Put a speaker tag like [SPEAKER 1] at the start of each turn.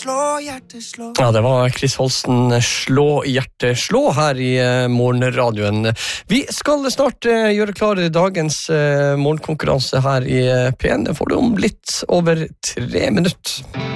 [SPEAKER 1] Ja, det var Chris Holsten, Slå hjertet slå her i morgenradioen. Vi skal snart gjøre klar dagens morgenkonkurranse her i P1. Det får du om litt over 3 minutter.